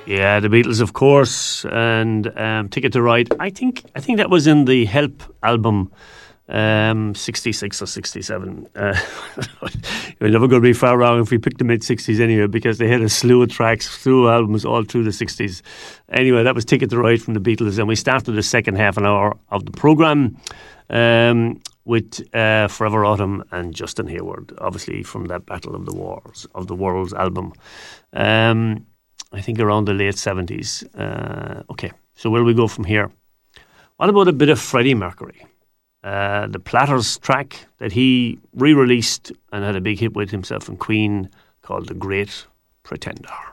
Yeah, the Beatles, of course, and Ticket to Ride. I think that was in the Help album, 66 or 67. You're never going to be far wrong if we picked the mid-60s anyway, because they had a slew of tracks, slew of albums all through the 60s. Anyway, that was Ticket to Ride from the Beatles, and we started the second half an hour of the programme with Forever Autumn and Justin Hayward, obviously from that Battle of the Worlds album. I think around the late 70s. Okay, so where do we go from here? What about a bit of Freddie Mercury? The Platters track that he re-released and had a big hit with himself and Queen, called The Great Pretender.